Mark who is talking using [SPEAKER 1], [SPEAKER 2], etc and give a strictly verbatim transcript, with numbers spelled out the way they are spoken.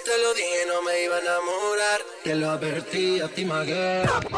[SPEAKER 1] te lo dije, no me iba a enamorar. Te lo advertí a ti, maguera.